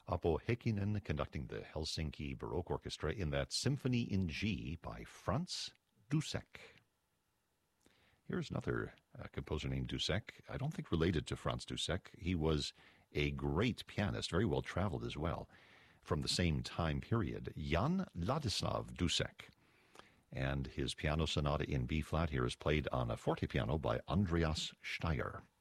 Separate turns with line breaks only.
Apo Heikkinen conducting the Helsinki Baroque Orchestra in that Symphony in G by Franz Dussek. Here's another composer named Dussek. I don't think related to Franz Dussek. He was a great pianist, very well traveled as well, from the same time period. Jan Ladislav Dussek. And his piano sonata in B-flat here is played on a fortepiano by Andreas Steyr.